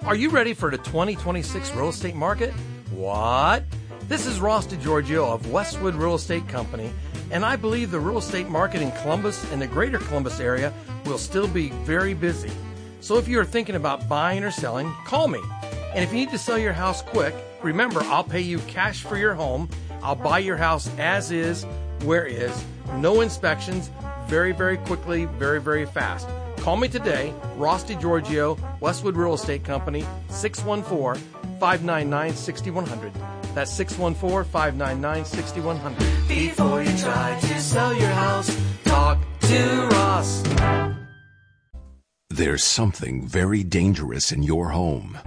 Are you ready for the 2026 real estate market? What? This is Ross DiGiorgio of Westwood Real Estate Company, and I believe the real estate market in Columbus and the greater Columbus area will still be very busy. So if you are thinking about buying or selling, call me. And if you need to sell your house quick, remember, I'll pay you cash for your home. I'll buy your house as is, where is, no inspections, very, very quickly, very, very fast. Call me today, Ross DiGiorgio, Westwood Real Estate Company, 614-599-6100. That's 614-599-6100. Before you try to sell your house, talk to Ross. There's something very dangerous in your home.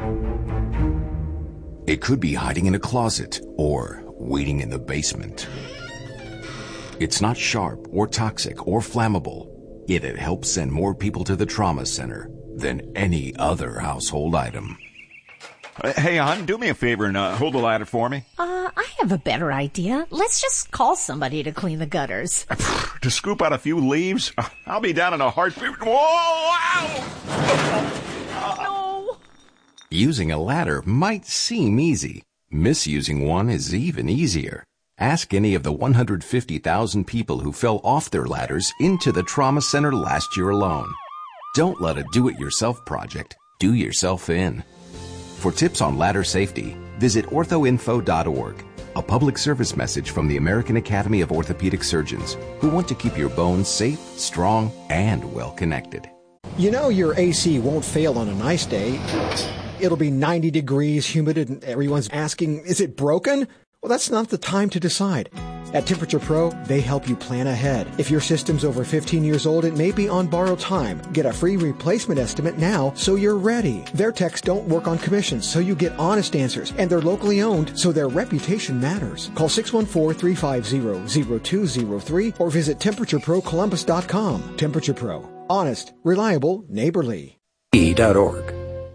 It could be hiding in a closet or waiting in the basement. It's not sharp or toxic or flammable. Yet it helps send more people to the trauma center than any other household item. Hey, hon, do me a favor and hold the ladder for me. I have a better idea. Let's just call somebody to clean the gutters. To scoop out a few leaves? I'll be down in a heartbeat. Whoa! Ow! No. Using a ladder might seem easy. Misusing one is even easier. Ask any of the 150,000 people who fell off their ladders into the trauma center last year alone. Don't let a do-it-yourself project do yourself in. For tips on ladder safety, visit orthoinfo.org, a public service message from the American Academy of Orthopedic Surgeons, who want to keep your bones safe, strong, and well-connected. You know your AC won't fail on a nice day. It'll be 90 degrees, humid, and everyone's asking, is it broken? Well, that's not the time to decide. At Temperature Pro, they help you plan ahead. If your system's over 15 years old, it may be on borrowed time. Get a free replacement estimate now so you're ready. Their techs don't work on commissions, so you get honest answers. And they're locally owned, so their reputation matters. Call 614-350-0203 or visit TemperatureProColumbus.com. Temperature Pro. Honest, reliable, neighborly. E.org.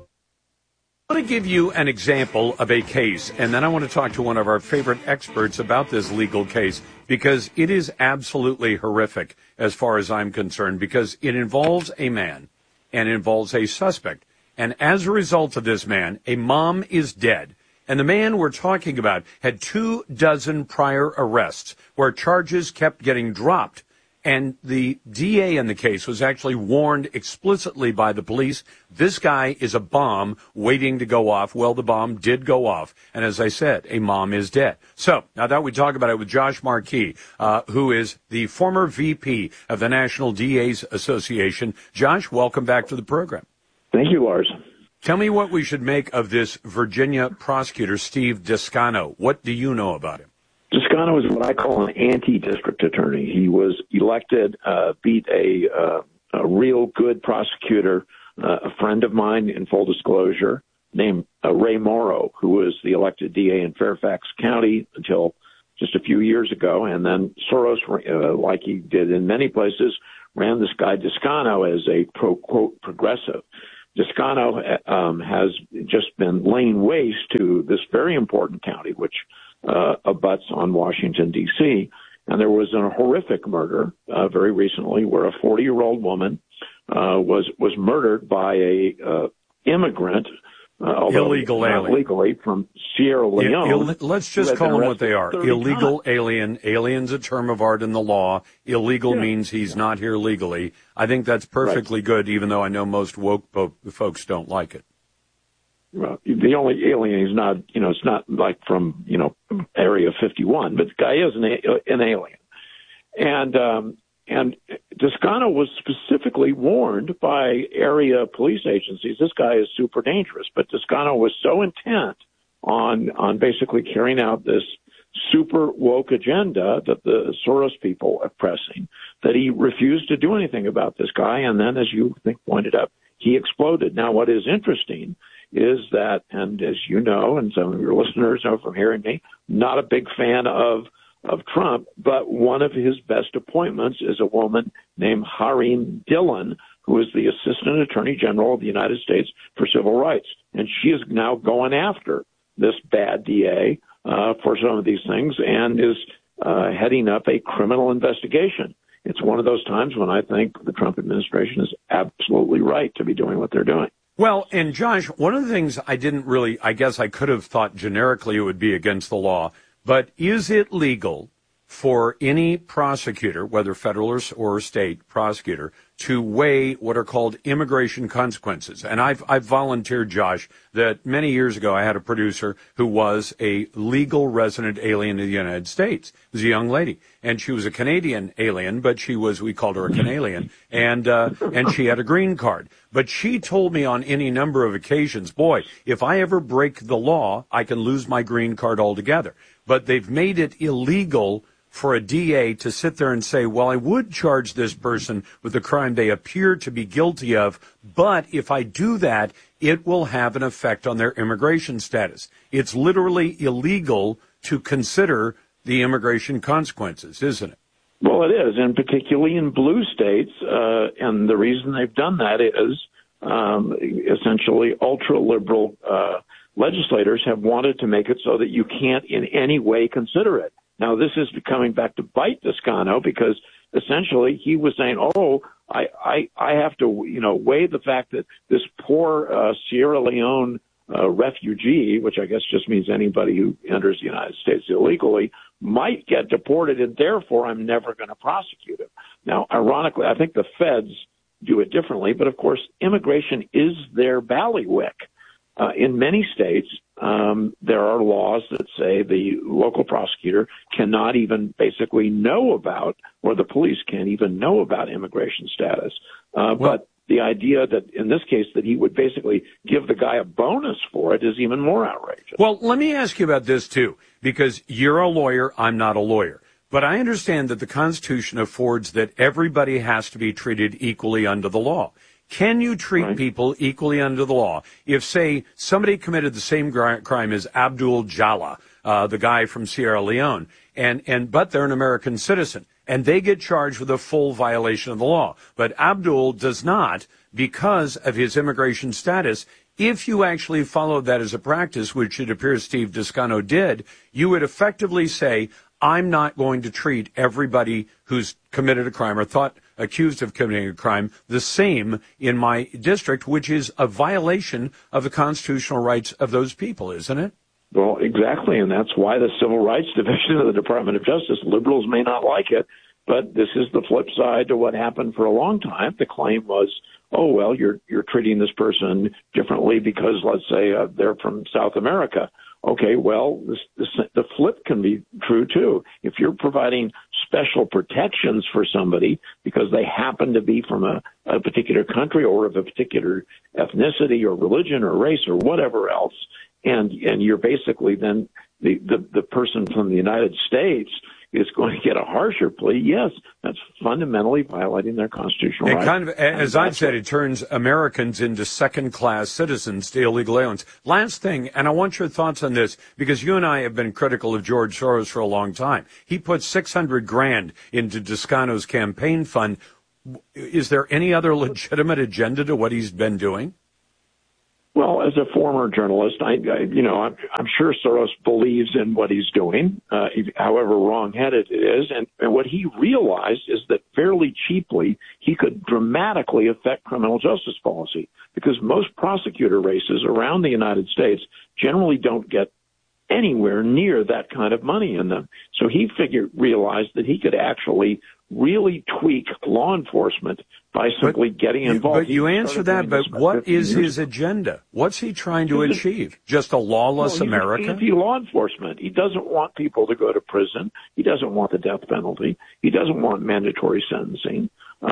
I want to give you an example of a case, and then I want to talk to one of our favorite experts about this legal case, because it is absolutely horrific as far as I'm concerned, because it involves a man and involves a suspect. And as a result of this man, a mom is dead. And the man we're talking about had 24 prior arrests where charges kept getting dropped. And the DA in the case was actually warned explicitly by the police, this guy is a bomb waiting to go off. Well, the bomb did go off. And as I said, a mom is dead. So I thought we'd talk about it with Josh Markey, who is the former VP of the National DA's Association. Josh, welcome back to the program. Thank you, Lars. Tell me what we should make of this Virginia prosecutor, Steve Descano. What do you know about him? Descano is what I call an anti-district attorney. He was elected, beat a real good prosecutor, a friend of mine, in full disclosure, named Ray Morrow, who was the elected DA in Fairfax County until just a few years ago. And then Soros, like he did in many places, ran this guy Descano as a quote, progressive. Descano has just been laying waste to this very important county, which abuts on Washington, D.C. And there was a horrific murder very recently where a 40-year-old woman was murdered by a immigrant, illegal alien, legally from Sierra Leone. Let's just call them what they are: illegal alien. Alien's a term of art in the law. Illegal means he's not here legally. I think that's perfectly good, even though I know most woke folks don't like it. Well, the only alien is not, it's not like from, Area 51, but the guy is an alien. And Descano was specifically warned by area police agencies, this guy is super dangerous. But Descano was so intent on basically carrying out this super woke agenda that the Soros people are pressing that he refused to do anything about this guy. And then, as you pointed out, he exploded. Now, what is interesting is that, and as you know, and some of your listeners know from hearing me, not a big fan of Trump, but one of his best appointments is a woman named Hareen Dillon, who is the Assistant Attorney General of the United States for Civil Rights. And she is now going after this bad DA for some of these things and is heading up a criminal investigation. It's one of those times when I think the Trump administration is absolutely right to be doing what they're doing. Well, and Josh, one of the things I guess I could have thought generically it would be against the law, but is it legal for any prosecutor, whether federal or state prosecutor, to weigh what are called immigration consequences? And I've volunteered, Josh, that many years ago I had a producer who was a legal resident alien in the United States. It was a young lady, and she was a Canadian alien, but we called her a Canadian, and she had a green card. But she told me on any number of occasions, boy, if I ever break the law, I can lose my green card altogether. But they've made it illegal for a DA to sit there and say, well, I would charge this person with a crime they appear to be guilty of, but if I do that, it will have an effect on their immigration status. It's literally illegal to consider the immigration consequences, isn't it? Well, it is, and particularly in blue states, and the reason they've done that is essentially ultra-liberal legislators have wanted to make it so that you can't in any way consider it. Now, this is coming back to bite Toscano because essentially he was saying, I have to, weigh the fact that this poor Sierra Leone refugee, which I guess just means anybody who enters the United States illegally, might get deported, and therefore I'm never going to prosecute him. Now, ironically, I think the feds do it differently, but of course, immigration is their bailiwick. In many states, there are laws that say the local prosecutor cannot even basically know about, or the police can't even know about immigration status. But the idea that in this case that he would basically give the guy a bonus for it is even more outrageous. Well, let me ask you about this, too, because you're a lawyer. I'm not a lawyer. But I understand that the Constitution affords that everybody has to be treated equally under the law. Can you treat people equally under the law if, say, somebody committed the same crime as Abdul Jala, the guy from Sierra Leone, but they're an American citizen, and they get charged with a full violation of the law, but Abdul does not because of his immigration status? If you actually followed that as a practice, which it appears Steve Toscano did, you would effectively say, I'm not going to treat everybody who's committed a crime or accused of committing a crime the same in my district, which is a violation of the constitutional rights of those people, isn't it? Well, exactly, and that's why the Civil Rights Division of the Department of Justice, liberals may not like it, but this is the flip side to what happened for a long time. The claim was, you're treating this person differently because, let's say, they're from South America. Okay, well, the flip can be true, too. If you're providing special protections for somebody because they happen to be from a particular country or of a particular ethnicity or religion or race or whatever else, and you're basically then the person from the United States is going to get a harsher plea, yes, that's fundamentally violating their constitutional rights. Kind of, as I've said, it turns Americans into second-class citizens to illegal aliens. Last thing, and I want your thoughts on this, because you and I have been critical of George Soros for a long time. He put $600,000 into Toscano's campaign fund. Is there any other legitimate agenda to what he's been doing? Well, as a former journalist, I'm sure Soros believes in what he's doing, however wrong-headed it is. And what he realized is that fairly cheaply, he could dramatically affect criminal justice policy because most prosecutor races around the United States generally don't get anywhere near that kind of money in them. So he realized that he could actually really tweak law enforcement by simply getting involved. But you answer that, but what is his agenda? What's he trying to achieve? Just a lawless America? Anti-law enforcement. He doesn't want people to go to prison. He doesn't want the death penalty. He doesn't want mandatory sentencing.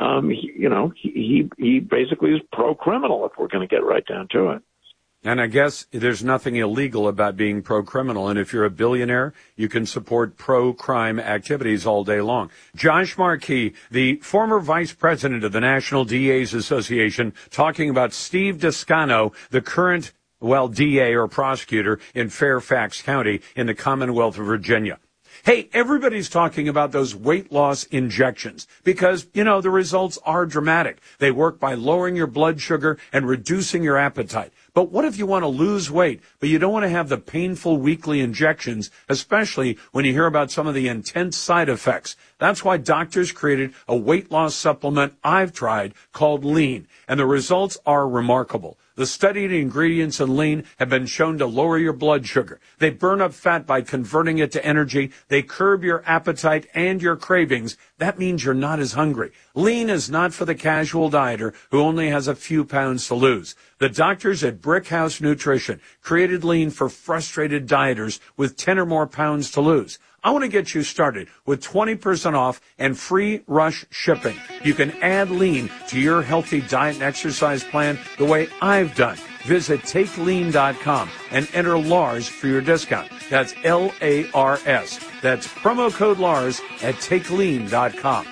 He basically is pro-criminal if we're going to get right down to it. And I guess there's nothing illegal about being pro-criminal. And if you're a billionaire, you can support pro-crime activities all day long. Josh Markey, the former vice president of the National DAs Association, talking about Steve Toscano, the current, DA or prosecutor in Fairfax County in the Commonwealth of Virginia. Hey, everybody's talking about those weight loss injections because, the results are dramatic. They work by lowering your blood sugar and reducing your appetite. But what if you want to lose weight, but you don't want to have the painful weekly injections, especially when you hear about some of the intense side effects? That's why doctors created a weight loss supplement I've tried called Lean, and the results are remarkable. The studied ingredients in Lean have been shown to lower your blood sugar. They burn up fat by converting it to energy. They curb your appetite and your cravings. That means you're not as hungry. Lean is not for the casual dieter who only has a few pounds to lose. The doctors at Brickhouse Nutrition created Lean for frustrated dieters with 10 or more pounds to lose. I want to get you started with 20% off and free rush shipping. You can add Lean to your healthy diet and exercise plan the way I've done. Visit TakeLean.com and enter Lars for your discount. That's L-A-R-S. That's promo code Lars at TakeLean.com.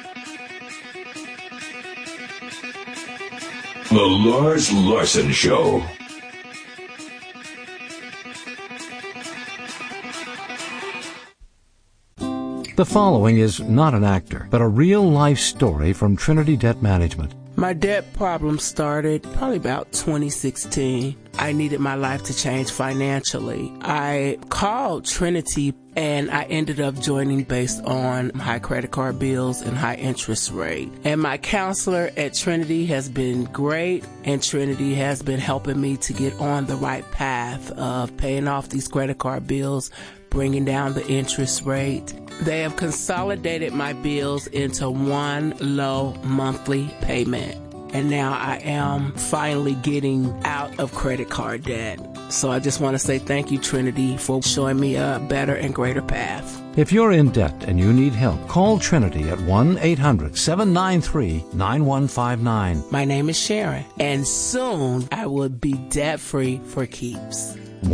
The Lars Larson Show. The following is not an actor, but a real-life story from Trinity Debt Management. My debt problem started probably about 2016. I needed my life to change financially. I called Trinity and I ended up joining based on high credit card bills and high interest rate. And my counselor at Trinity has been great, and Trinity has been helping me to get on the right path of paying off these credit card bills, bringing down the interest rate. They have consolidated my bills into one low monthly payment. And now I am finally getting out of credit card debt. So I just want to say thank you, Trinity, for showing me a better and greater path. If you're in debt and you need help, call Trinity at 1-800-793-9159. My name is Sharon, and soon I will be debt-free for keeps.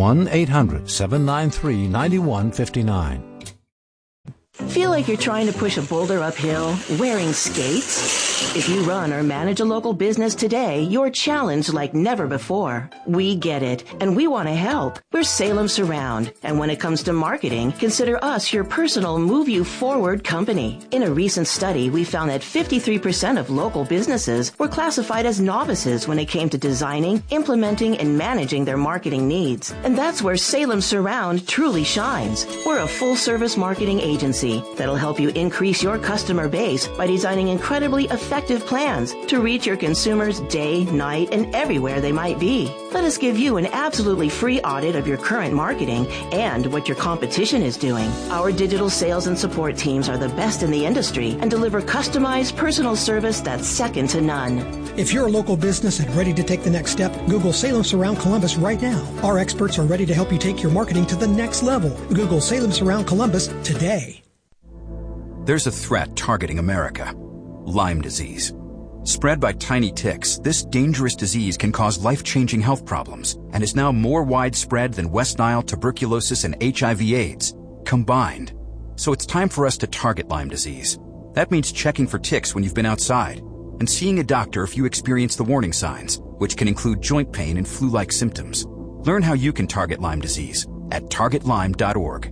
1-800-793-9159. Feel like you're trying to push a boulder uphill wearing skates? If you run or manage a local business today, you're challenged like never before. We get it, and we want to help. We're Salem Surround, and when it comes to marketing, consider us your personal move you forward company. In a recent study, we found that 53% of local businesses were classified as novices when it came to designing, implementing, and managing their marketing needs. And that's where Salem Surround truly shines. We're a full-service marketing agency that'll help you increase your customer base by designing incredibly effective plans to reach your consumers day, night, and everywhere they might be. Let us give you an absolutely free audit of your current marketing and what your competition is doing. Our digital sales and support teams are the best in the industry and deliver customized personal service that's second to none. If you're a local business and ready to take the next step, Google Salem Surround Columbus right now. Our experts are ready to help you take your marketing to the next level. Google Salem Surround Columbus today. There's a threat targeting America. Lyme disease. Spread by tiny ticks, this dangerous disease can cause life-changing health problems and is now more widespread than West Nile, tuberculosis, and HIV/AIDS combined. So it's time for us to target Lyme disease. That means checking for ticks when you've been outside and seeing a doctor if you experience the warning signs, which can include joint pain and flu-like symptoms. Learn how you can target Lyme disease at targetlyme.org.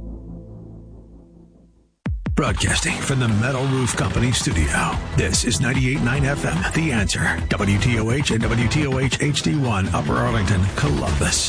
Broadcasting from the Metal Roof Company studio. This is 98.9 FM, The Answer, WTOH and WTOH HD1, Upper Arlington, Columbus.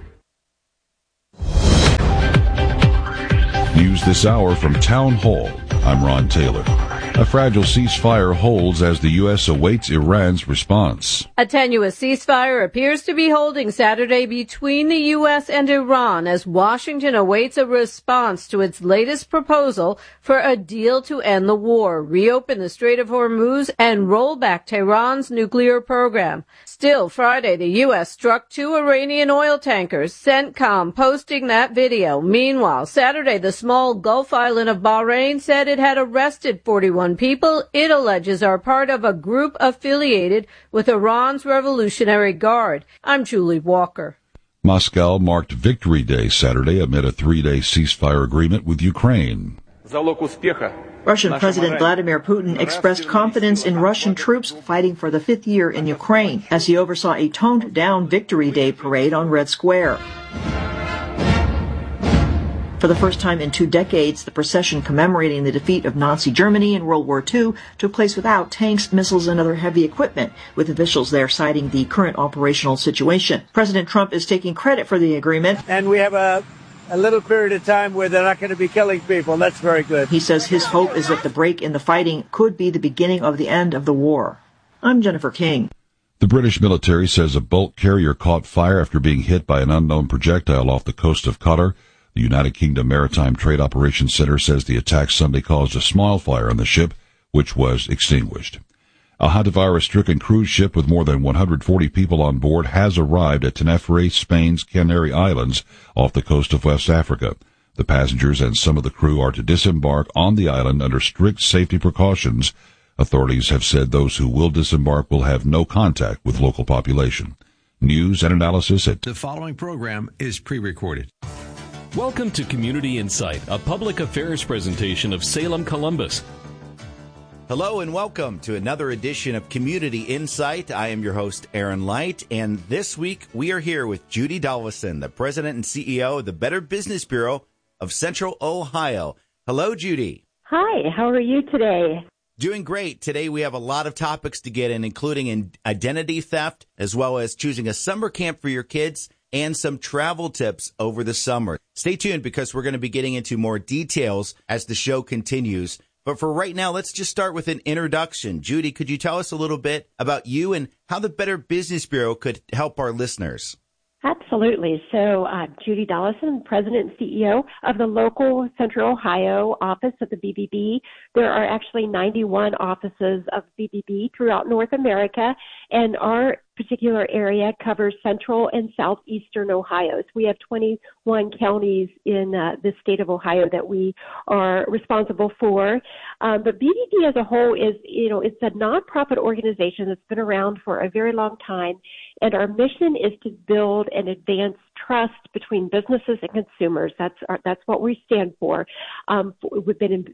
News this hour from Town Hall. I'm Ron Taylor. A fragile ceasefire holds as the U.S. awaits Iran's response. A tenuous ceasefire appears to be holding Saturday between the U.S. and Iran as Washington awaits a response to its latest proposal for a deal to end the war, reopen the Strait of Hormuz, and roll back Tehran's nuclear program. Still, Friday, the U.S. struck 2 Iranian oil tankers, CENTCOM posting that video. Meanwhile, Saturday, the small Gulf island of Bahrain said it had arrested 41 people it alleges are part of a group affiliated with Iran's Revolutionary Guard. I'm Julie Walker. Moscow marked Victory Day Saturday amid a 3-day ceasefire agreement with Ukraine. Russian President Vladimir Putin expressed confidence in Russian troops fighting for the 5th year in Ukraine as he oversaw a toned-down Victory Day parade on Red Square. For the first time in 2 decades, the procession commemorating the defeat of Nazi Germany in World War II took place without tanks, missiles, and other heavy equipment, with officials there citing the current operational situation. President Trump is taking credit for the agreement. And we have a little period of time where they're not going to be killing people. That's very good. He says his hope is that the break in the fighting could be the beginning of the end of the war. I'm Jennifer King. The British military says a bulk carrier caught fire after being hit by an unknown projectile off the coast of Qatar. The United Kingdom Maritime Trade Operations Center says the attack Sunday caused a small fire on the ship, which was extinguished. A hantavirus-stricken cruise ship with more than 140 people on board has arrived at Tenerife, Spain's Canary Islands, off the coast of West Africa. The passengers and some of the crew are to disembark on the island under strict safety precautions. Authorities have said those who will disembark will have no contact with local population. News and analysis at... The following program is pre-recorded. Welcome to Community Insight, a public affairs presentation of Salem, Columbus. Hello and welcome to another edition of Community Insight. I am your host, Aaron Light, and this week we are here with Judy Dolvison, the President and CEO of the Better Business Bureau of Central Ohio. Hello, Judy. Hi, how are you today? Doing great. Today we have a lot of topics to get in, including identity theft, as well as choosing a summer camp for your kids and some travel tips over the summer. Stay tuned because we're going to be getting into more details as the show continues. But for right now, let's just start with an introduction. Judy, could you tell us a little bit about you and how the Better Business Bureau could help our listeners? Absolutely. So Judy Dollison, President and CEO of the local Central Ohio office of the BBB. There are actually 91 offices of BBB throughout North America, and our particular area covers central and southeastern Ohio. So we have 21 counties in the state of Ohio that we are responsible for. But BBB as a whole is, it's a nonprofit organization that's been around for a very long time. And our mission is to build and advance trust between businesses and consumers. That's what we stand for. We've been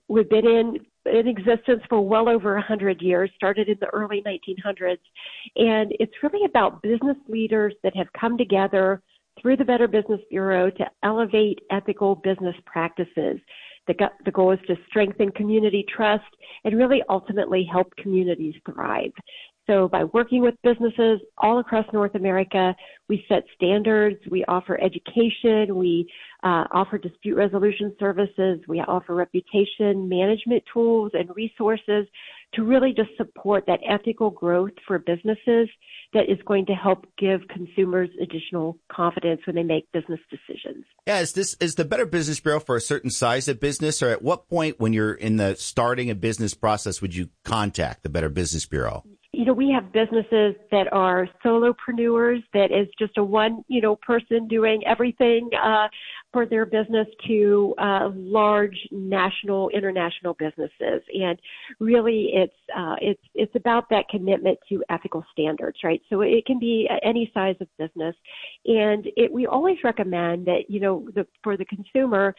in existence for well over 100 years, started in the early 1900s. And it's really about business leaders that have come together through the Better Business Bureau to elevate ethical business practices. The goal is to strengthen community trust and really ultimately help communities thrive. So by working with businesses all across North America, we set standards, we offer education, we offer dispute resolution services, we offer reputation management tools and resources to really just support that ethical growth for businesses that is going to help give consumers additional confidence when they make business decisions. Yeah, is the Better Business Bureau for a certain size of business, or at what point when you're in the starting a business process would you contact the Better Business Bureau? We have businesses that are solopreneurs, that is just a one, person doing everything for their business, to large national, international businesses. And really it's about that commitment to ethical standards, right? So it can be any size of business. And we always recommend that, for the consumer,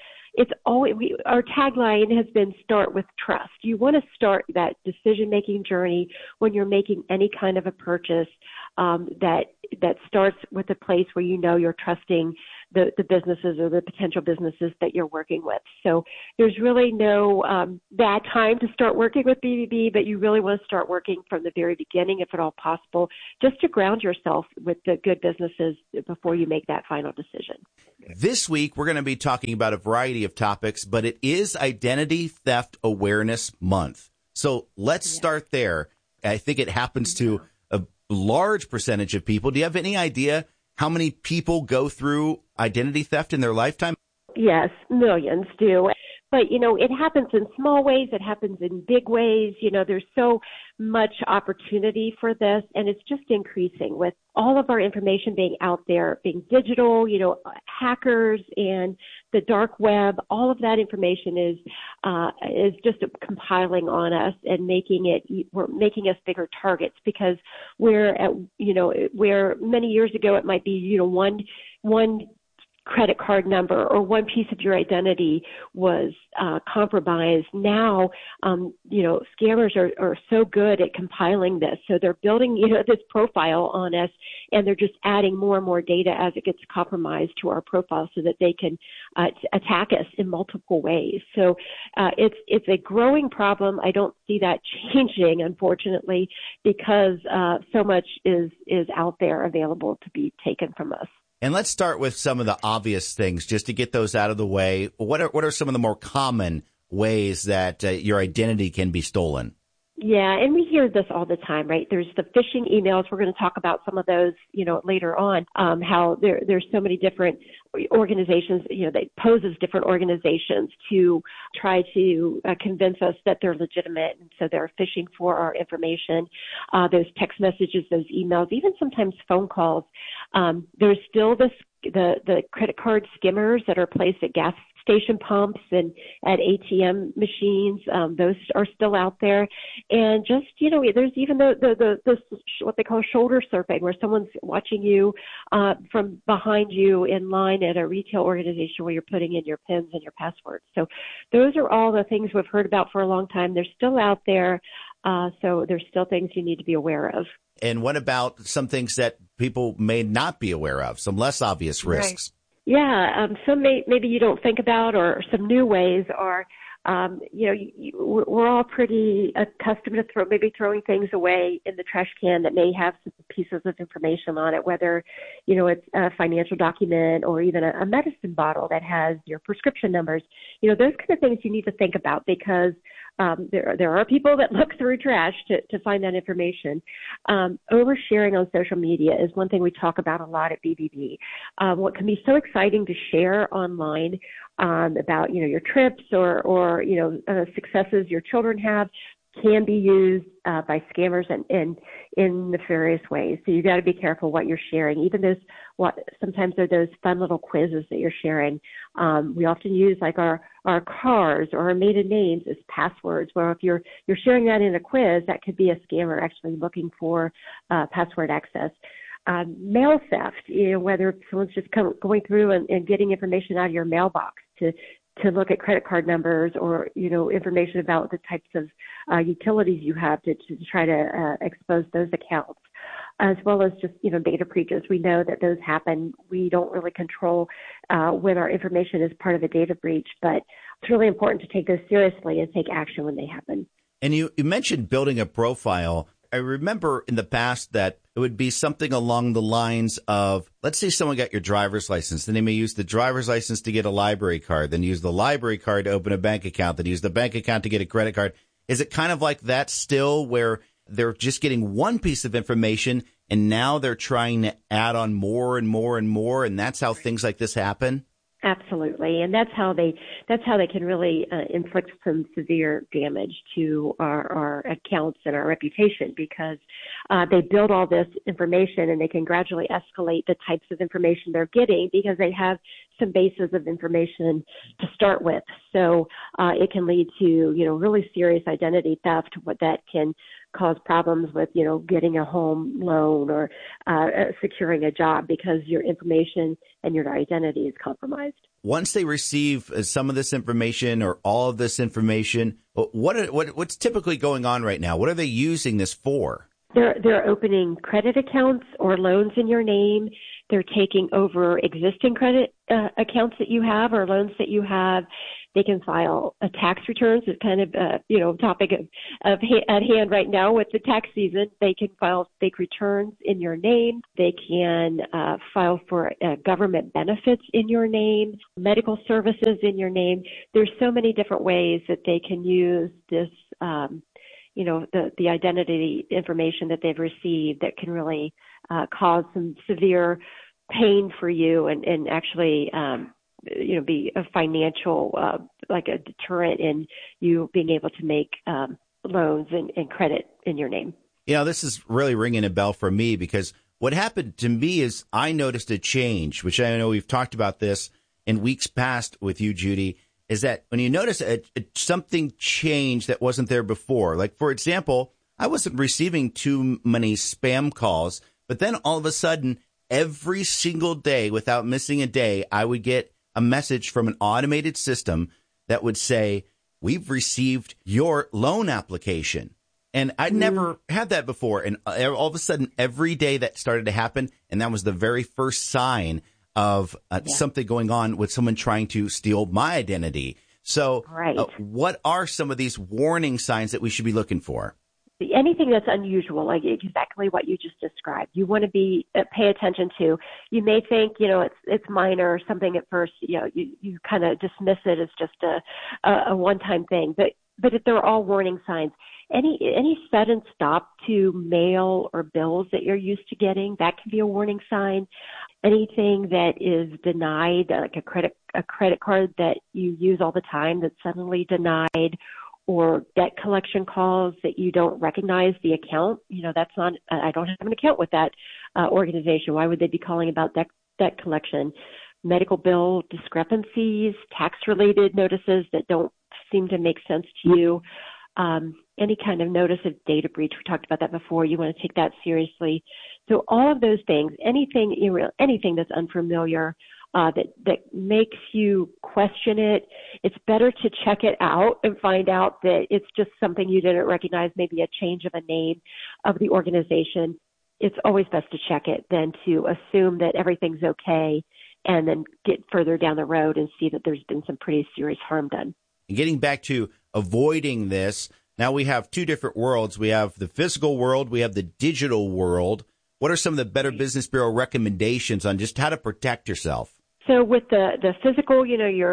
our tagline has been start with trust. You want to start that decision-making journey when you're making any kind of a purchase that starts with a place where you're trusting the businesses or the potential businesses that you're working with. So there's really no bad time to start working with BBB, but you really want to start working from the very beginning, if at all possible, just to ground yourself with the good businesses before you make that final decision. This week, we're going to be talking about a variety of topics, but it is Identity Theft Awareness Month. So let's start there. I think it happens to a large percentage of people. Do you have any idea how many people go through identity theft in their lifetime? Yes, millions do. But, it happens in small ways. It happens in big ways. There's so much opportunity for this, and it's just increasing with all of our information being out there, being digital, hackers and the dark web. All of that information is just compiling on us and making us bigger targets, because where many years ago it might be, one credit card number or one piece of your identity was compromised. Now, scammers are so good at compiling this. So they're building, this profile on us, and they're just adding more and more data as it gets compromised to our profile so that they can attack us in multiple ways. So it's a growing problem. I don't see that changing, unfortunately, because so much is out there available to be taken from us. And let's start with some of the obvious things, just to get those out of the way. What are some of the more common ways that your identity can be stolen? Yeah, and we hear this all the time, right? There's the phishing emails. We're going to talk about some of those, later on, how there's so many different organizations, they pose as different organizations to try to convince us that they're legitimate. And so they're phishing for our information, those text messages, those emails, even sometimes phone calls. There's still the credit card skimmers that are placed at gas station pumps and at ATM machines. Those are still out there. And just, there's even the what they call shoulder surfing, where someone's watching you from behind you in line at a retail organization where you're putting in your PINs and your passwords. So those are all the things we've heard about for a long time. They're still out there. So there's still things you need to be aware of. And what about some things that people may not be aware of, some less obvious risks? Right. Yeah, some maybe you don't think about, or some new ways are, we're all pretty accustomed to throwing things away in the trash can that may have some pieces of information on it, whether, it's a financial document or even a medicine bottle that has your prescription numbers. Those kind of things you need to think about, because there are people that look through trash to find that information. Oversharing on social media is one thing we talk about a lot at BBB. What can be so exciting to share online about, your trips or successes your children have can be used by scammers and in nefarious ways. So you got to be careful what you're sharing. Even sometimes there are those fun little quizzes that you're sharing. We often use like our cars or our maiden names as passwords. Where if you're sharing that in a quiz, that could be a scammer actually looking for password access. Mail theft, whether someone's just going through and getting information out of your mailbox to look at credit card numbers or, information about the types of utilities you have to try to expose those accounts, as well as just, data breaches. We know that those happen. We don't really control when our information is part of a data breach, but it's really important to take those seriously and take action when they happen. And you mentioned building a profile. I remember in the past that it would be something along the lines of, let's say someone got your driver's license, then they may use the driver's license to get a library card, then use the library card to open a bank account, then use the bank account to get a credit card. Is it kind of like that still, where they're just getting one piece of information and now they're trying to add on more and more and more, and that's how things like this happen? Absolutely, and that's how they can really inflict some severe damage to our accounts and our reputation, because they build all this information and they can gradually escalate the types of information they're getting because they have some bases of information to start with. So it can lead to really serious identity theft, what that can cause problems with, getting a home loan or securing a job, because your information and your identity is compromised. Once they receive some of this information or all of this information, what's typically going on right now? What are they using this for? They're opening credit accounts or loans in your name. They're taking over existing credit accounts that you have or loans that you have. They can file tax returns. It's kind of topic at hand right now with the tax season. They can file fake returns in your name. They can file for government benefits in your name, medical services in your name. There's so many different ways that they can use this, the identity information that they've received that can really cause some severe pain for you and actually be a financial, like a deterrent in you being able to make loans and credit in your name. This is really ringing a bell for me, because what happened to me is I noticed a change, which I know we've talked about this in weeks past with you, Judy, is that when you notice something changed that wasn't there before. Like, for example, I wasn't receiving too many spam calls, but then all of a sudden, every single day, without missing a day, I would get a message from an automated system that would say, "We've received your loan application." And I'd never had that before. And all of a sudden, every day that started to happen, and that was the very first sign of something going on with someone trying to steal my identity. So what are some of these warning signs that we should be looking for? Anything that's unusual, like exactly what you just described, you want to pay attention to. You may think, it's minor or something at first, you kind of dismiss it as just a one-time thing, but they're all warning signs. any sudden stop to mail or bills that you're used to getting, that can be a warning sign. Anything that is denied, like a credit card that you use all the time that's suddenly denied, or debt collection calls that you don't recognize the account, that's not, I don't have an account with that organization. Why would they be calling about debt collection? Medical bill discrepancies, tax-related notices that don't seem to make sense to you, any kind of notice of data breach. We talked about that before. You want to take that seriously. So all of those things, anything that's unfamiliar, that makes you question it, it's better to check it out and find out that it's just something you didn't recognize, maybe a change of a name of the organization. It's always best to check it than to assume that everything's okay and then get further down the road and see that there's been some pretty serious harm done. And getting back to avoiding this, now we have two different worlds. We have the physical world, we have the digital world. What are some of the Better Business Bureau recommendations on just how to protect yourself? So with the physical,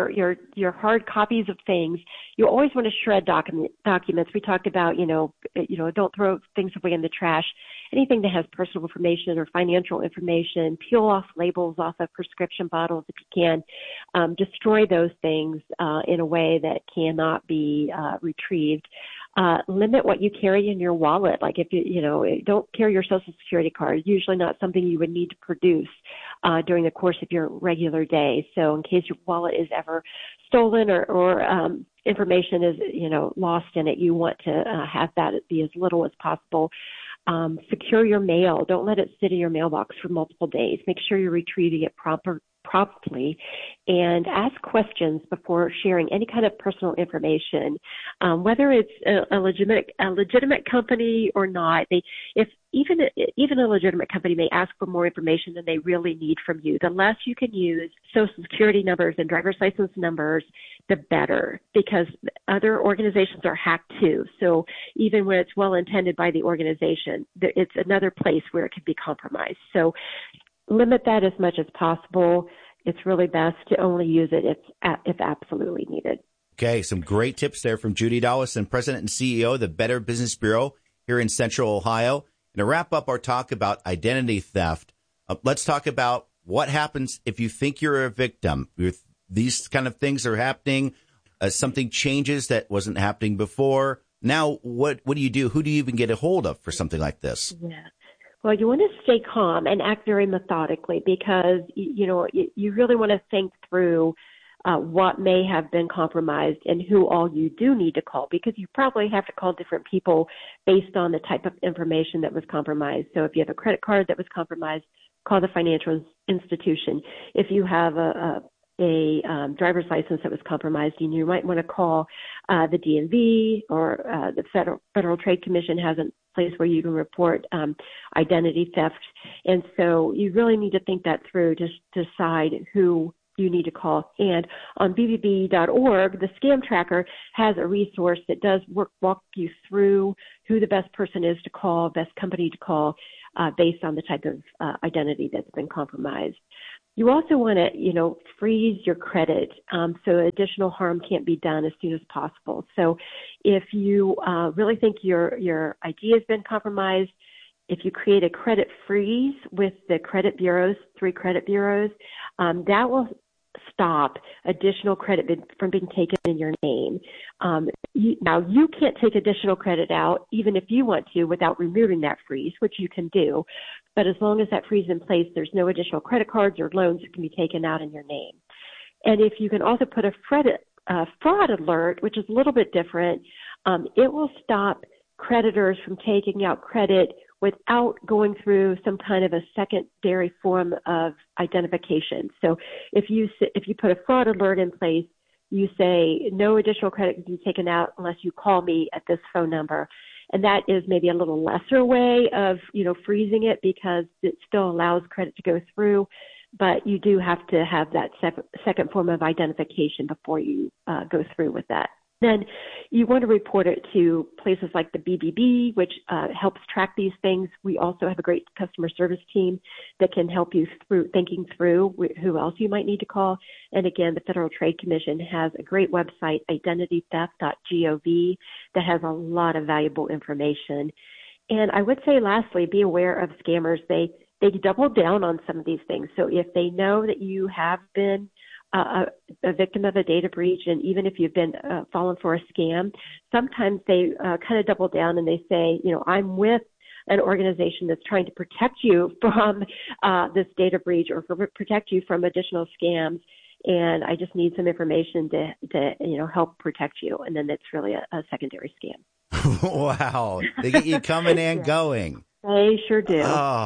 your hard copies of things, you always want to shred documents. We talked about, don't throw things away in the trash. Anything that has personal information or financial information, peel off labels off of prescription bottles if you can. Destroy those things in a way that cannot be retrieved. Limit what you carry in your wallet. Like if don't carry your Social Security card. Usually not something you would need to produce during the course of your regular day. So in case your wallet is ever stolen or information is lost in it, you want to have that be as little as possible. Secure your mail. Don't let it sit in your mailbox for multiple days. Make sure you're retrieving it promptly, and ask questions before sharing any kind of personal information, whether it's a legitimate company or not. Even a legitimate company may ask for more information than they really need from you. The less you can use Social Security numbers and driver's license numbers, the better, because other organizations are hacked too. So even when it's well intended by the organization, it's another place where it can be compromised. So limit that as much as possible. It's really best to only use it if absolutely needed. Okay, some great tips there from Judy Dollison, President and CEO of the Better Business Bureau here in Central Ohio. And to wrap up our talk about identity theft, let's talk about what happens if you think you're a victim. If these kind of things are happening, something changes that wasn't happening before. Now, what do you do? Who do you even get a hold of for something like this? Yeah. Well, you want to stay calm and act very methodically because, you really want to think through what may have been compromised and who all you do need to call, because you probably have to call different people based on the type of information that was compromised. So if you have a credit card that was compromised, call the financial institution. If you have a driver's license that was compromised, you might want to call the DMV or the Federal Trade Commission has a place where you can report identity theft. And so you really need to think that through to decide who you need to call. And on BBB.org, the Scam Tracker has a resource that does walk you through who the best person is to call, best company to call, based on the type of identity that's been compromised. You also want to, freeze your credit so additional harm can't be done as soon as possible. So if you really think your ID has been compromised, if you create a credit freeze with the credit bureaus, 3 credit bureaus, that will stop additional credit from being taken in your name. Now, you can't take additional credit out, even if you want to, without removing that freeze, which you can do. But as long as that freeze is in place, there's no additional credit cards or loans that can be taken out in your name. And if you can also put a fraud alert, which is a little bit different, it will stop creditors from taking out credit without going through some kind of a secondary form of identification. So if you put a fraud alert in place, you say no additional credit can be taken out unless you call me at this phone number. And that is maybe a little lesser way of, freezing it because it still allows credit to go through. But you do have to have that second form of identification before you go through with that. Then you want to report it to places like the BBB, which helps track these things. We also have a great customer service team that can help you through thinking through who else you might need to call. And again, the Federal Trade Commission has a great website, identitytheft.gov, that has a lot of valuable information. And I would say, lastly, be aware of scammers. They double down on some of these things. So if they know that you have been a victim of a data breach, and even if you've been fallen for a scam, sometimes they kind of double down and they say, I'm with an organization that's trying to protect you from this data breach or protect you from additional scams, and I just need some information to help protect you. And then it's really a secondary scam. Wow. They get you coming and going. They sure do.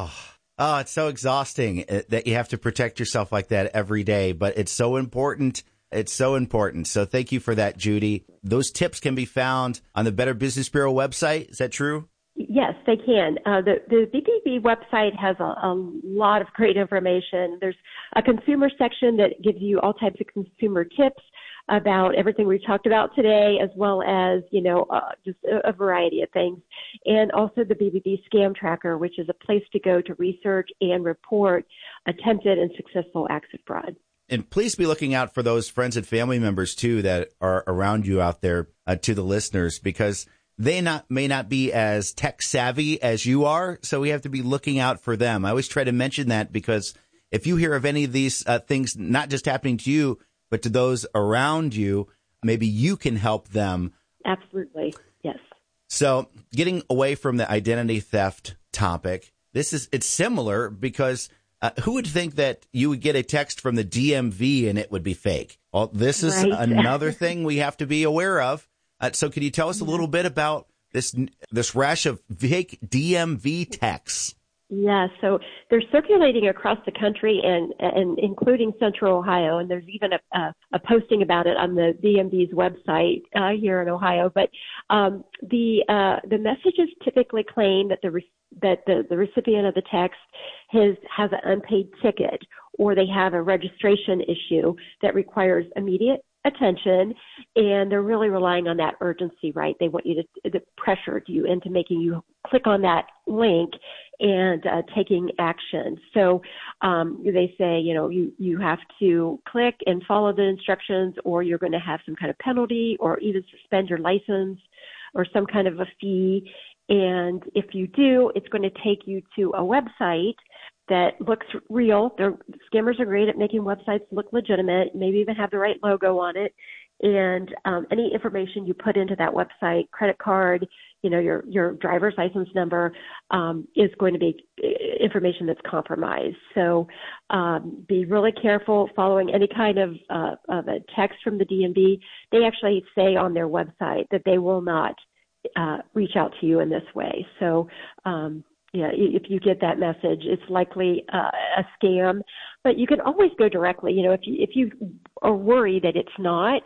Oh, it's so exhausting that you have to protect yourself like that every day, but it's so important. It's so important. So thank you for that, Judy. Those tips can be found on the Better Business Bureau website. Is that true? Yes, they can. The BBB website has a lot of great information. There's a consumer section that gives you all types of consumer tips about everything we've talked about today, as well as, just a variety of things. And also the BBB Scam Tracker, which is a place to go to research and report attempted and successful acts of fraud. And please be looking out for those friends and family members, too, that are around you out there, to the listeners, because they may not be as tech savvy as you are. So we have to be looking out for them. I always try to mention that, because if you hear of any of these things not just happening to you, but to those around you, maybe you can help them. Absolutely. Yes. So getting away from the identity theft topic, it's similar, because who would think that you would get a text from the DMV and it would be fake? Well, this is another thing we have to be aware of. So can you tell us a little bit about this rash of fake DMV texts? Yeah, so they're circulating across the country and including Central Ohio, and there's even a posting about it on the DMV's website here in Ohio. But the messages typically claim that the recipient of the text has an unpaid ticket, or they have a registration issue that requires immediate attention, and they're really relying on that urgency, right? They want you to pressure you into making you click on that link and taking action. So they say, you have to click and follow the instructions, or you're going to have some kind of penalty, or even suspend your license, or some kind of a fee. And if you do, it's going to take you to a website that looks real. Scammers are great at making websites look legitimate, maybe even have the right logo on it. And any information you put into that website, credit card, your driver's license number, is going to be information that's compromised. So be really careful following any kind of a text from the DMV. They actually say on their website that they will not reach out to you in this way. So if you get that message, it's likely a scam. But you can always go directly. If you are worried that it's not,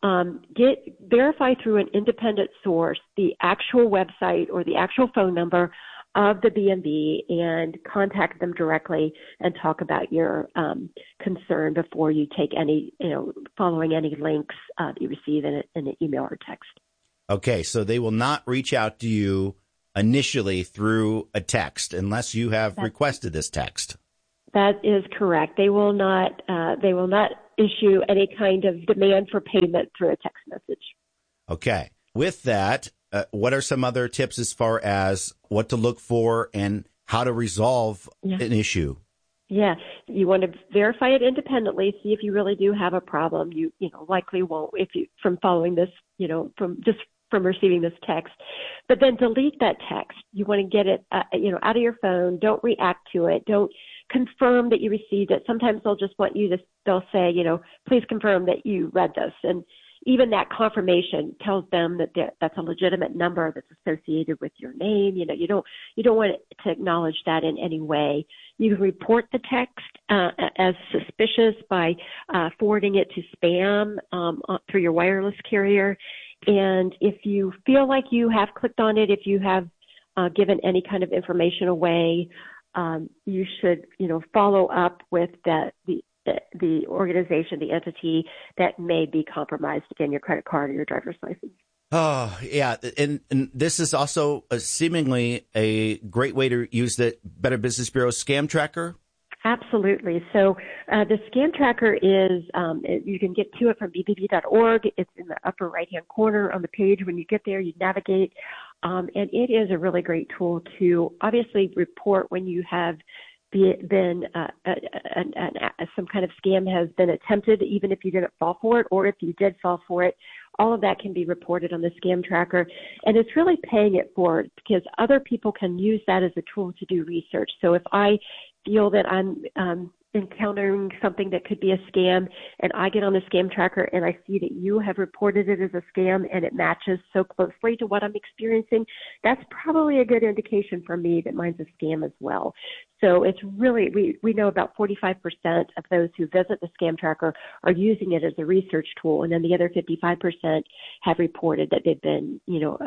verify through an independent source the actual website or the actual phone number of the BMV and contact them directly and talk about your concern before you take any, following any links that you receive in an email or text. Okay, so they will not reach out to you initially through a text unless you have requested this text. That is correct. They will not issue any kind of demand for payment through a text message. Okay. With that, what are some other tips as far as what to look for and how to resolve an issue? Yeah, you want to verify it independently, see if you really do have a problem. You likely won't from following this, from receiving this text, but then delete that text. You want to get it, out of your phone. Don't react to it. Don't confirm that you received it. Sometimes they'll just want you to, they'll say, please confirm that you read this. And even that confirmation tells them that that's a legitimate number that's associated with your name. You don't want to acknowledge that in any way. You can report the text as suspicious by forwarding it to spam through your wireless carrier. And if you feel like you have clicked on it, if you have given any kind of information away, you should, follow up with the the organization, the entity that may be compromised, again, your credit card or your driver's license. Oh, yeah. And this is also seemingly a great way to use the Better Business Bureau Scam Tracker. Absolutely. So the Scam Tracker is, you can get to it from bbb.org. It's in the upper right-hand corner on the page. When you get there, you navigate. And it is a really great tool to obviously report when you have been some kind of scam has been attempted, even if you didn't fall for it, or if you did fall for it. All of that can be reported on the Scam Tracker, and it's really paying it forward because other people can use that as a tool to do research. So if I feel that I'm encountering something that could be a scam, and I get on the Scam Tracker and I see that you have reported it as a scam and it matches so closely to what I'm experiencing, that's probably a good indication for me that mine's a scam as well. So it's really, we know about 45% of those who visit the Scam Tracker are using it as a research tool, and then the other 55% have reported that they've been,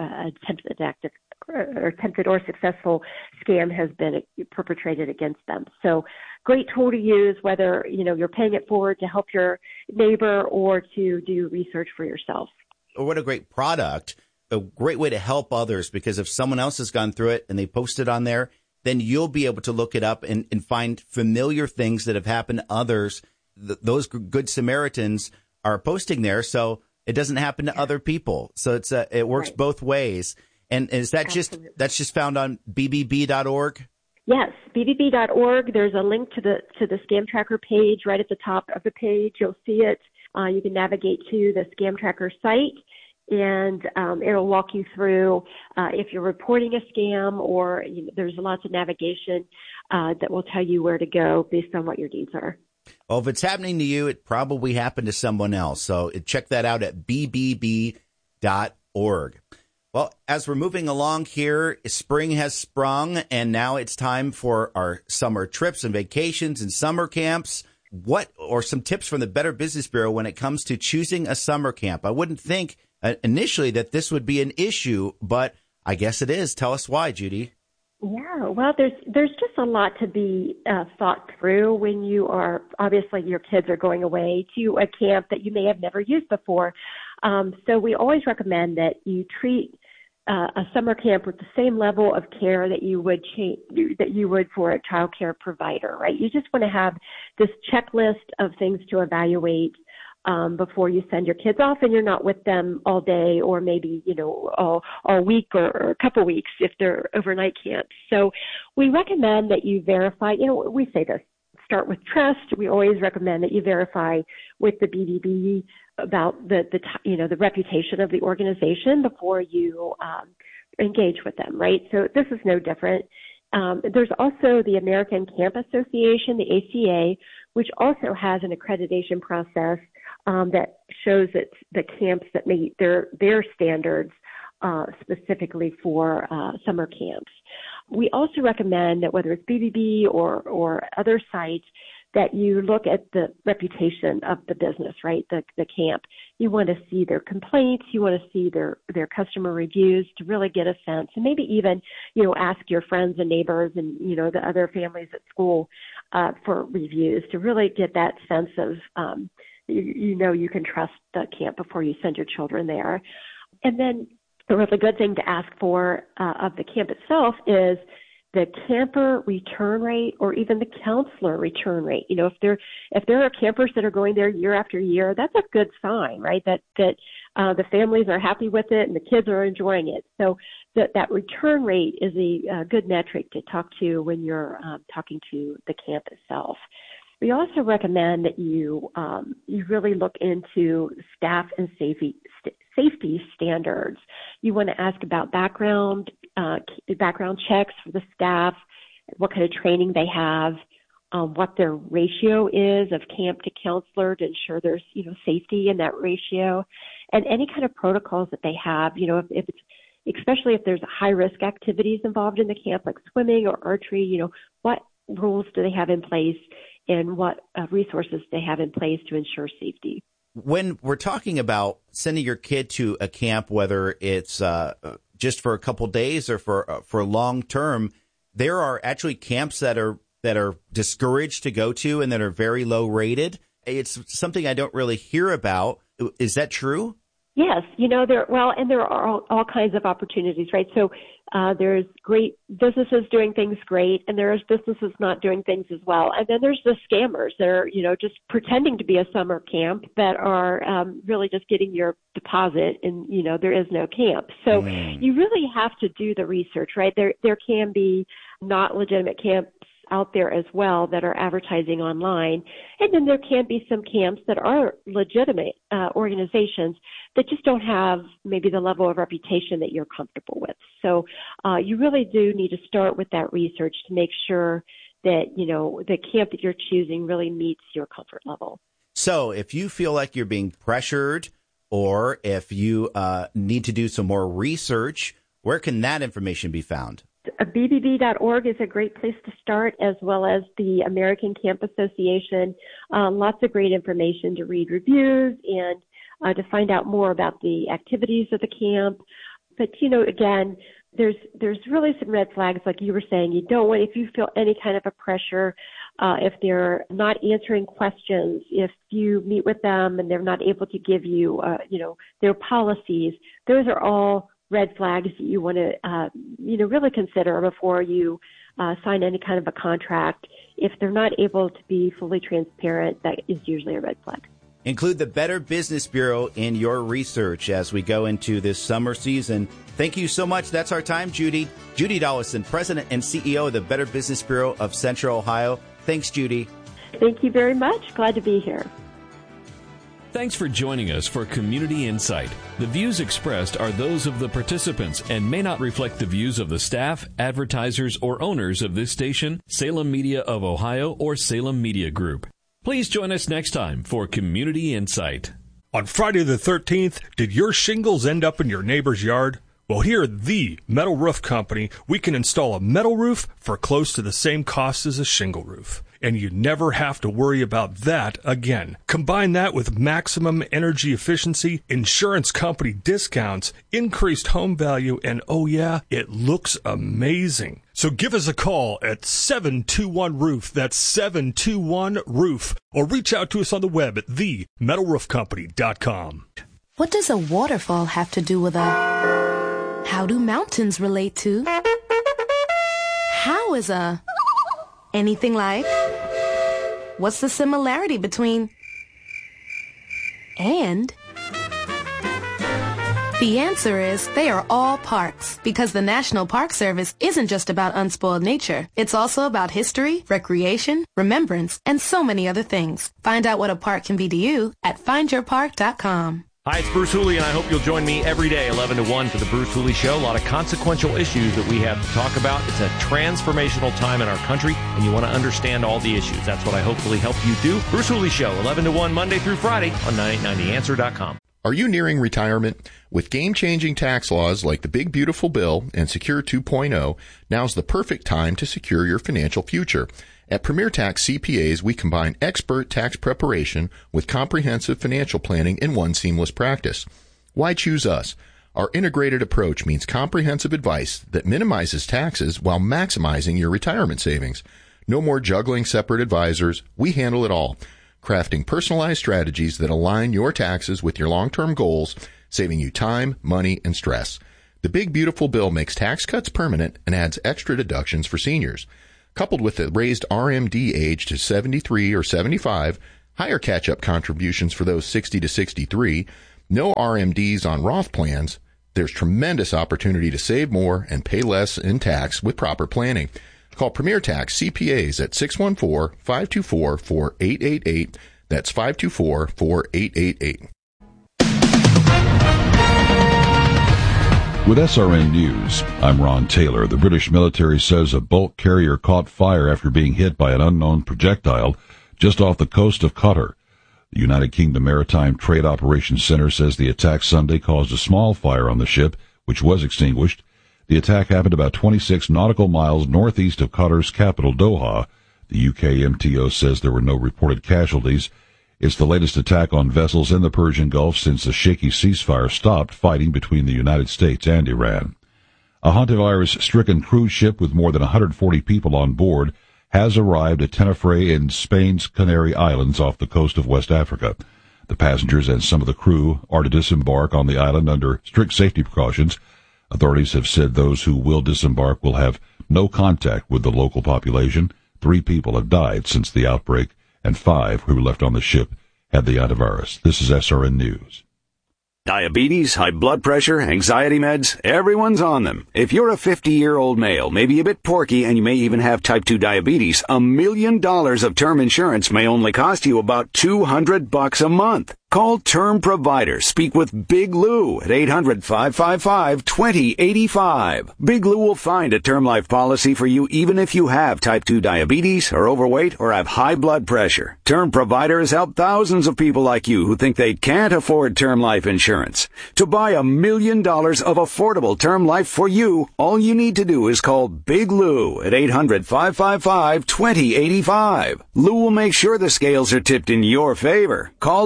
attempted or successful scam has been perpetrated against them. So great tool to use, whether, you're paying it forward to help your neighbor or to do research for yourself. What a great product, a great way to help others, because if someone else has gone through it and they post it on there, then you'll be able to look it up and find familiar things that have happened to others. Those good Samaritans are posting there, so it doesn't happen to other people. So it works both ways. And is that that's just found on bbb.org? Yes, bbb.org. There's a link to the Scam Tracker page right at the top of the page. You'll see it. You can navigate to the Scam Tracker site, and it'll walk you through if you're reporting a scam, or there's lots of navigation that will tell you where to go based on what your needs are. Well, if it's happening to you, it probably happened to someone else. So check that out at bbb.org. Well, as we're moving along here, spring has sprung, and now it's time for our summer trips and vacations and summer camps. What or some tips from the Better Business Bureau when it comes to choosing a summer camp? I wouldn't think initially that this would be an issue, but I guess it is. Tell us why, Judy. Yeah, well, there's just a lot to be thought through when you are, obviously your kids are going away to a camp that you may have never used before. So we always recommend that you treat a summer camp with the same level of care that you would for a child care provider, right? You just want to have this checklist of things to evaluate before you send your kids off, and you're not with them all day or maybe, all week or a couple weeks if they're overnight camps. So we recommend that you verify, we say this, start with trust. We always recommend that you verify with the BBB about the reputation of the organization before you engage with them, right? So this is no different. There's also the American Camp Association, the ACA, which also has an accreditation process that shows that the camps that meet their standards specifically for summer camps. We also recommend that whether it's BBB or other sites, that you look at the reputation of the business, right, the camp. You want to see their complaints. You want to see their customer reviews to really get a sense, and maybe even, ask your friends and neighbors and, the other families at school for reviews to really get that sense of, you can trust the camp before you send your children there. And then a really good thing to ask for of the camp itself is the camper return rate, or even the counselor return rate. If there are campers that are going there year after year, that's a good sign, right? That the families are happy with it and the kids are enjoying it. So that return rate is a good metric to talk to when you're talking to the camp itself. We also recommend that you really look into staff and safety standards. You want to ask about background checks for the staff, what kind of training they have, what their ratio is of camp to counselor to ensure there's safety in that ratio, and any kind of protocols that they have. If it's, especially if there's high risk activities involved in the camp like swimming or archery, what rules do they have in place, and what resources they have in place to ensure safety. When we're talking about sending your kid to a camp, whether it's just for a couple days or for long term, there are actually camps that are that are discouraged to go to and that are very low rated. It's something I don't really hear about. Is that true? Yes, there are all kinds of opportunities, right? So there's great businesses doing things great, and there's businesses not doing things as well. And then there's the scammers that are, just pretending to be a summer camp that are really just getting your deposit, and there is no camp. So you really have to do the research, right? There can be not legitimate camps out there as well that are advertising online. And then there can be some camps that are legitimate organizations that just don't have maybe the level of reputation that you're comfortable with. So you really do need to start with that research to make sure that, the camp that you're choosing really meets your comfort level. So if you feel like you're being pressured, or if you need to do some more research, where can that information be found? BBB.org is a great place to start, as well as the American Camp Association. Lots of great information to read reviews and to find out more about the activities of the camp. But, again, there's really some red flags, like you were saying. You don't want, if you feel any kind of a pressure, if they're not answering questions, if you meet with them and they're not able to give you, their policies, those are all red flags that you want to, really consider before you sign any kind of a contract. If they're not able to be fully transparent, that is usually a red flag. Include the Better Business Bureau in your research as we go into this summer season. Thank you so much. That's our time, Judy. Judy Dollison, President and CEO of the Better Business Bureau of Central Ohio. Thanks, Judy. Thank you very much. Glad to be here. Thanks for joining us for Community Insight. The views expressed are those of the participants and may not reflect the views of the staff, advertisers, or owners of this station, Salem Media of Ohio, or Salem Media Group. Please join us next time for Community Insight. On Friday the 13th, did your shingles end up in your neighbor's yard? Well, here at the Metal Roof Company, we can install a metal roof for close to the same cost as a shingle roof. And you never have to worry about that again. Combine that with maximum energy efficiency, insurance company discounts, increased home value, and oh yeah, it looks amazing. So give us a call at 721-ROOF. That's 721-ROOF. Or reach out to us on the web at themetalroofcompany.com. What does a waterfall have to do with a... How do mountains relate to? How is a... anything like? What's the similarity between and? The answer is they are all parks, because the National Park Service isn't just about unspoiled nature. It's also about history, recreation, remembrance, and so many other things. Find out what a park can be to you at findyourpark.com. Hi, it's Bruce Hooley, and I hope you'll join me every day, 11 to 1, for the Bruce Hooley Show. A lot of consequential issues that we have to talk about. It's a transformational time in our country, and you want to understand all the issues. That's what I hopefully help you do. Bruce Hooley Show, 11 to 1, Monday through Friday on 989theanswer.com. Are you nearing retirement? With game-changing tax laws like the Big Beautiful Bill and Secure 2.0, now's the perfect time to secure your financial future. At Premier Tax CPAs, we combine expert tax preparation with comprehensive financial planning in one seamless practice. Why choose us? Our integrated approach means comprehensive advice that minimizes taxes while maximizing your retirement savings. No more juggling separate advisors. We handle it all, crafting personalized strategies that align your taxes with your long-term goals, saving you time, money, and stress. The Big Beautiful Bill makes tax cuts permanent and adds extra deductions for seniors. Coupled with the raised RMD age to 73 or 75, higher catch-up contributions for those 60 to 63, no RMDs on Roth plans, there's tremendous opportunity to save more and pay less in tax with proper planning. Call Premier Tax CPAs at 614-524-4888. That's 524-4888. With SRN News, I'm Ron Taylor. The British military says a bulk carrier caught fire after being hit by an unknown projectile just off the coast of Qatar. The United Kingdom Maritime Trade Operations Center says the attack Sunday caused a small fire on the ship, which was extinguished. The attack happened about 26 nautical miles northeast of Qatar's capital, Doha. The UK MTO says there were no reported casualties. It's the latest attack on vessels in the Persian Gulf since the shaky ceasefire stopped fighting between the United States and Iran. A hantavirus-stricken cruise ship with more than 140 people on board has arrived at Tenerife in Spain's Canary Islands off the coast of West Africa. The passengers and some of the crew are to disembark on the island under strict safety precautions. Authorities have said those who will disembark will have no contact with the local population. 3 people have died since the outbreak, and 5 who left on the ship had the antivirus. This is SRN News. Diabetes, high blood pressure, anxiety meds, everyone's on them. If you're a 50-year-old male, maybe a bit porky, and you may even have type 2 diabetes, $1 million of term insurance may only cost you about $200 a month. Call Term Provider. Speak with Big Lou at 800-555-2085. Big Lou will find a term life policy for you even if you have type 2 diabetes, are overweight, or have high blood pressure. Term Provider has helped thousands of people like you who think they can't afford term life insurance. To buy $1 million of affordable term life for you, all you need to do is call Big Lou at 800-555-2085. Lou will make sure the scales are tipped in your favor. Call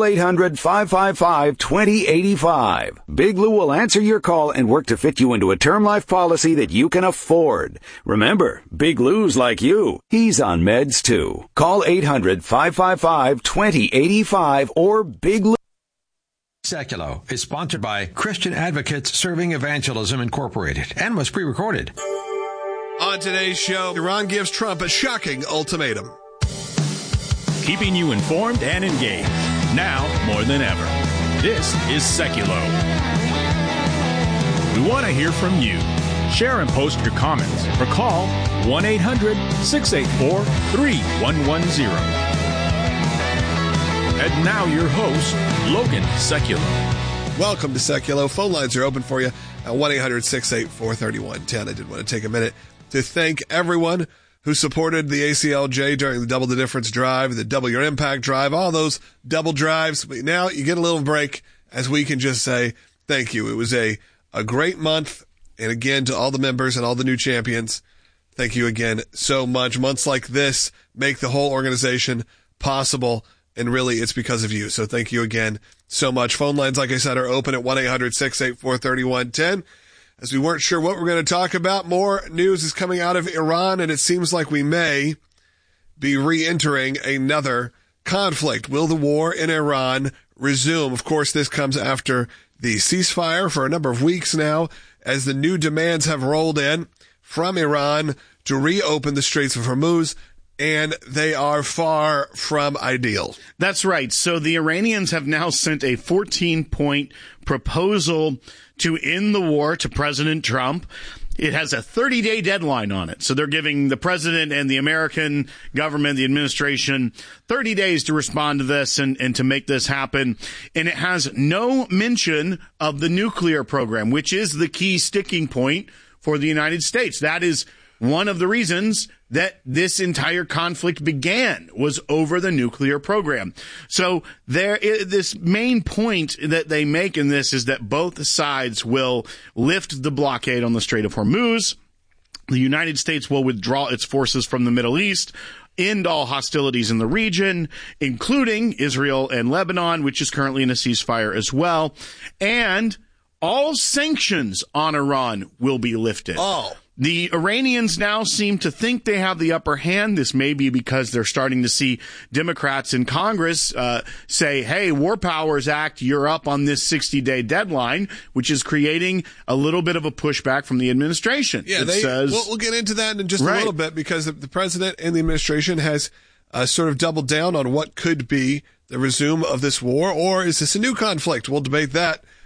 800-555-2085. Big Lou will answer your call and work to fit you into a term life policy that you can afford. Remember, Big Lou's like you. He's on meds too. Call 800-555-2085 or Big Lou. Seculo is sponsored by Christian Advocates Serving Evangelism Incorporated and was pre-recorded. On today's show, Iran gives Trump a shocking ultimatum. Keeping you informed and engaged, now more than ever. This is Seculo. We want to hear from you. Share and post your comments or call 1-800-684-3110. And now your host, Logan Seculo. Welcome to Seculo. Phone lines are open for you at 1-800-684-3110. I did want to take a minute to thank everyone who supported the ACLJ during the Double the Difference drive, the Double Your Impact drive, all those double drives. But now you get a little break as we can just say thank you. It was a great month. And again, to all the members and all the new champions, thank you again so much. Months like this make the whole organization possible. And really, it's because of you. So thank you again so much. Phone lines, like I said, are open at 1-800-684-3110. As we weren't sure what we're going to talk about, more news is coming out of Iran, and it seems like we may be re-entering another conflict. Will the war in Iran resume? Of course, this comes after the ceasefire for a number of weeks now, as the new demands have rolled in from Iran to reopen the Straits of Hormuz, and they are far from ideal. That's right. So the Iranians have now sent a 14-point proposal to end the war to President Trump. It has a 30-day deadline on it. So they're giving the president and the American government, the administration, 30 days to respond to this and to make this happen. And it has no mention of the nuclear program, which is the key sticking point for the United States. That is one of the reasons that this entire conflict began, was over the nuclear program. So this main point that they make in this is that both sides will lift the blockade on the Strait of Hormuz. The United States will withdraw its forces from the Middle East, end all hostilities in the region, including Israel and Lebanon, which is currently in a ceasefire as well. And all sanctions on Iran will be lifted. Oh. The Iranians now seem to think they have the upper hand. This may be because they're starting to see Democrats in Congress say, hey, War Powers Act, you're up on this 60-day deadline, which is creating a little bit of a pushback from the administration. Yeah, we'll get into that in just a little bit, because the president and the administration has sort of doubled down on what could be the resume of this war, or is this a new conflict? We'll debate that